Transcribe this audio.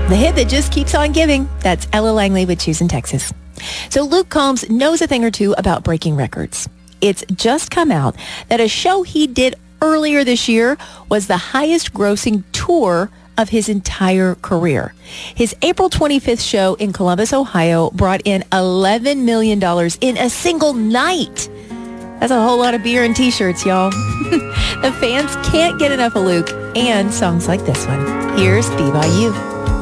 The hit that just keeps on giving. That's Ella Langley with Choosing Texas. So Luke Combs knows a thing or two about breaking records. It's just come out that a show he did earlier this year was the highest grossing tour of his entire career. His April 25th show in Columbus, Ohio brought in $11 million in a single night. That's a whole lot of beer and t-shirts, y'all. The fans can't get enough of Luke and songs like this one. Here's Be By You.